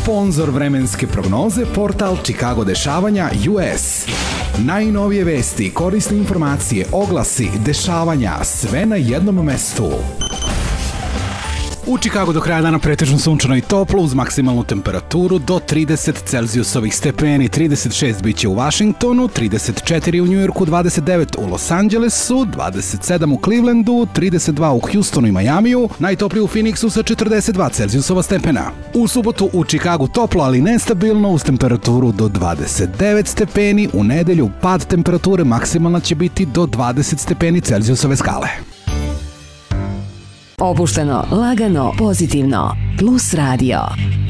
Sponzor vremenske prognoze, portal Chicago dešavanja US. Najnovije vesti, korisne informacije, oglasi, dešavanja, sve na jednom mestu. U Chicagu do kraja dana pretežno sunčano i toplo uz maksimalnu temperaturu do 30 Celzijusovih stepeni, 36 biće u Washingtonu, 34 u Njujorku, 29 u Los Angelesu, 27 u Clevelandu, 32 u Houstonu i Majamiju, najtoplije u Phoenixu sa 42 Celzijusova stepena. U subotu u Chicagu toplo, ali nestabilno uz temperaturu do 29 stepeni, u nedelju pad temperature maksimalna će biti do 20 stepeni Celzijusove skale. Opušteno, lagano, pozitivno. Plus Radio.